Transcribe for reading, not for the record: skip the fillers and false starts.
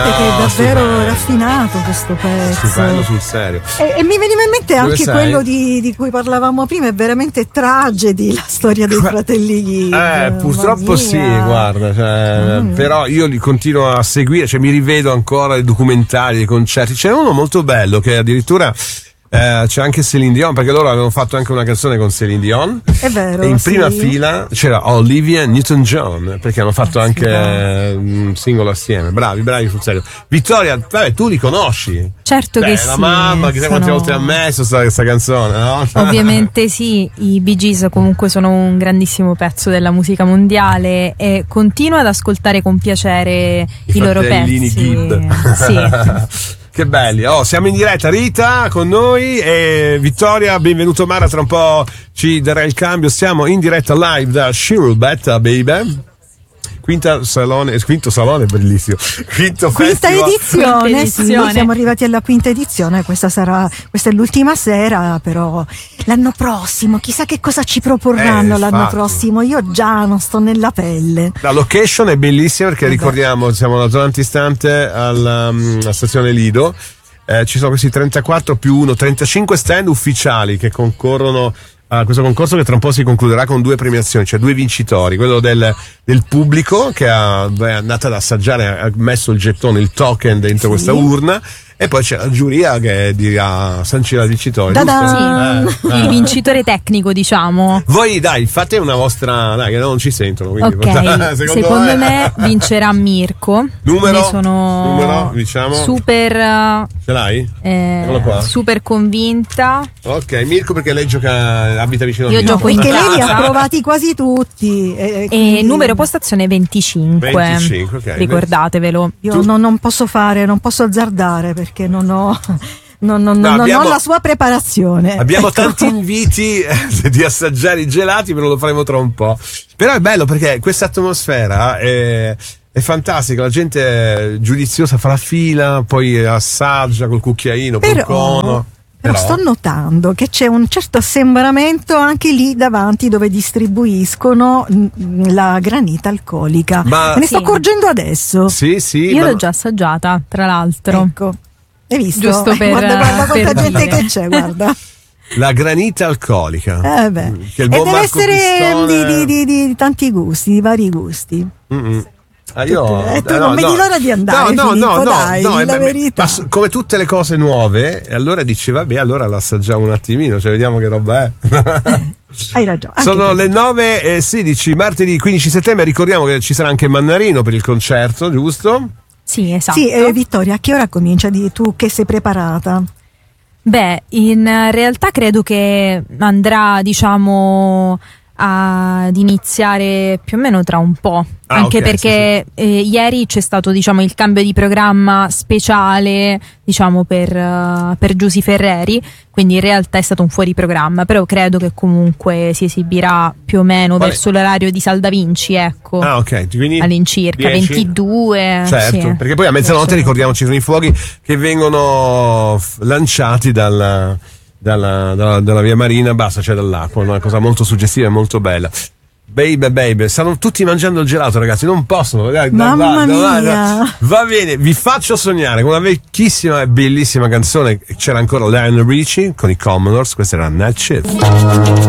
che è davvero raffinato questo pezzo. Stupendo sul serio. E mi veniva in mente anche quello di cui parlavamo prima, è veramente tragedy la storia dei fratelli Gibb. Purtroppo sì, guarda, però io li continuo a seguire, cioè mi rivedo ancora i documentari, i concerti. C'è uno molto bello che addirittura c'è anche Celine Dion, perché loro avevano fatto anche una canzone con Celine Dion. È vero. E in prima fila c'era Olivia Newton-John, perché hanno fatto anche un singolo assieme. Bravi sul serio. Vittoria, tu li conosci? Certo che sì. La mamma, chissà quante volte ha messo questa canzone, no? Ovviamente sì, i Bee Gees comunque sono un grandissimo pezzo della musica mondiale e continuo ad ascoltare con piacere i loro pezzi. Gibb. Sì. Che belli, siamo in diretta, Rita con noi e Vittoria, benvenuto Mara, tra un po' ci darà il cambio, siamo in diretta live da Shirlbetta, baby. Quinto salone, bellissimo. Quinta edizione. Sì, noi siamo arrivati alla quinta edizione. Questa è l'ultima sera, però l'anno prossimo, chissà che cosa ci proporranno l'anno prossimo. Io già non sto nella pelle. La location è bellissima perché ricordiamo, siamo alla zona antistante alla stazione Lido. Ci sono questi 34 più 1, 35 stand ufficiali che concorrono a questo concorso, che tra un po' si concluderà con 2 premiazioni, cioè 2 vincitori, quello del pubblico che è andato ad assaggiare, ha messo il gettone, il token dentro questa urna, e poi c'è la giuria che dirà sancirà il vincitore. Il vincitore tecnico, diciamo. Voi dai, fate una vostra, dai, che non ci sentono, quindi secondo me vincerà Mirko. Numero, diciamo super, ce l'hai? Eccolo qua. Super convinta. Ok, Mirko, perché lei abita vicino a me. Io gioco in perché casa. lei li ha provati quasi tutti. E numero postazione 25. 25, ok. Ricordatevelo. Io non posso azzardare perché non ho la sua preparazione. Abbiamo tanti inviti di assaggiare i gelati, però lo faremo tra un po'. Però è bello perché questa atmosfera è fantastica, la gente è giudiziosa, fa la fila, poi assaggia col cucchiaino, col cono. Però sto notando che c'è un certo assembramento anche lì davanti dove distribuiscono la granita alcolica. Me ne sto accorgendo adesso. Sì. Io l'ho già assaggiata, tra l'altro. Ecco, hai visto? Giusto guarda quanta gente che c'è, guarda. La granita alcolica. Che deve essere di tanti gusti, di vari gusti. Tu non vedi l'ora di andare, la verità. Ma come tutte le cose nuove, allora dici vabbè, allora l'assaggiamo un attimino, cioè vediamo che roba è. Hai ragione. Sono le 9:16, martedì 15 settembre. Ricordiamo che ci sarà anche Mannarino per il concerto, giusto? Sì, esatto. Sì, Vittoria, a che ora comincia? Tu che sei preparata? Beh, in realtà credo che andrà, diciamo, ad iniziare più o meno tra un po', anche perché ieri c'è stato, diciamo, il cambio di programma speciale, diciamo, per Giusy Ferreri, quindi in realtà è stato un fuori programma, però credo che comunque si esibirà più o meno verso l'orario di Salda Vinci, ecco. Quindi all'incirca 10? 22. Certo, perché poi a mezzanotte ricordiamoci sono i fuochi che vengono lanciati dalla via Marina, cioè dall'acqua, una cosa molto suggestiva e molto bella. Baby, stanno tutti mangiando il gelato, ragazzi, non possono. Mamma mia. Va bene, vi faccio sognare con una vecchissima e bellissima canzone. C'era ancora Lionel Richie con i Commodores, questa era Night Shift.